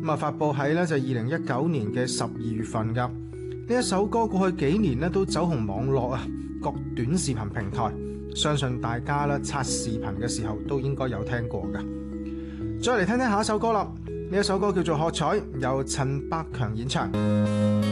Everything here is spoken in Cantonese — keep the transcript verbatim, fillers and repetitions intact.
咁啊發佈喺咧就二零一九年嘅十二月份噶。呢一首歌過去幾年咧都走紅網絡啊，各短視頻平台，相信大家咧刷視頻嘅時候都應該有聽過噶。再嚟聽聽下一首歌啦，呢一首歌叫做《喝彩》，由陳百強演唱。